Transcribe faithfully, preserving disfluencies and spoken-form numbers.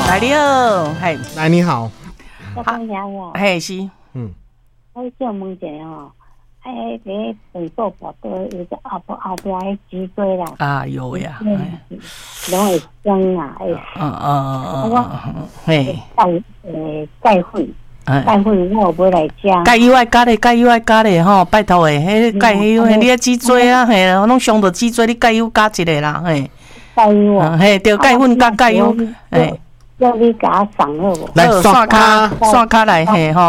来你好，嘿， 来你好， 我讲啥呀？ 嘿是， 嗯， 我想问一下哦，哎，迄个水果宝都有个后后后边迄脊椎啦， 啊有呀， 拢会酸啊，会嗯嗯嗯嗯，嘿， 钙诶钙粉，钙粉我有买来食。 钙油爱加咧，钙油爱加咧吼，拜托诶，迄钙油，迄你个脊椎啊，嘿，拢伤到脊椎，你钙油加一个啦，嘿， 钙油啊， 嘿，着钙粉加钙油，嘿。 叫你甲我送好无？ 来刷卡，刷卡来嘿吼。